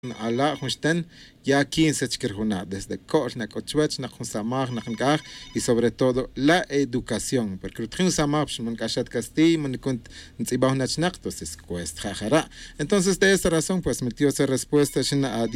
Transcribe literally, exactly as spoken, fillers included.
ala junsten ya quince chkirjuna desde kol na kochwech na junsamag na jankaj y sobre todo la educación porque rutjin samag shmun kashat casti mun kunt ntzibah nachnaq entonces cuesta jajara entonces de esa razón pues metió esa respuesta shina